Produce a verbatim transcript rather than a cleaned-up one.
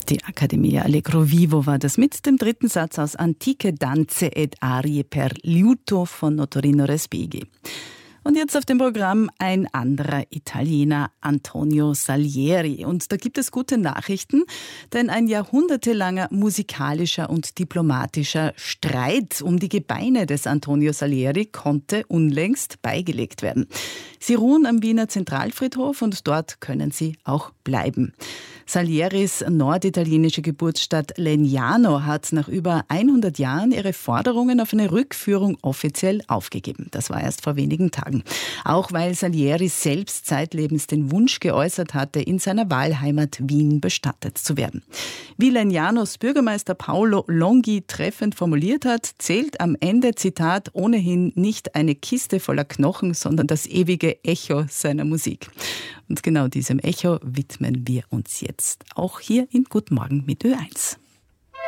Die Accademia Allegro Vivo war das mit dem dritten Satz aus Antiche Danze ed Arie per Liuto von Notorino Respighi. Und jetzt auf dem Programm ein anderer Italiener, Antonio Salieri. Und da gibt es gute Nachrichten, denn ein jahrhundertelanger musikalischer und diplomatischer Streit um die Gebeine des Antonio Salieri konnte unlängst beigelegt werden. Sie ruhen am Wiener Zentralfriedhof und dort können sie auch bleiben. Salieris norditalienische Geburtsstadt Legnano hat nach über hundert Jahren ihre Forderungen auf eine Rückführung offiziell aufgegeben. Das war erst vor wenigen Tagen. Auch weil Salieri selbst zeitlebens den Wunsch geäußert hatte, in seiner Wahlheimat Wien bestattet zu werden. Wie Legnanos Bürgermeister Paolo Longhi treffend formuliert hat, zählt am Ende, Zitat, ohnehin nicht eine Kiste voller Knochen, sondern das ewige Echo seiner Musik. Und genau diesem Echo widmen wir uns jetzt. Auch hier in Guten Morgen mit Ö eins.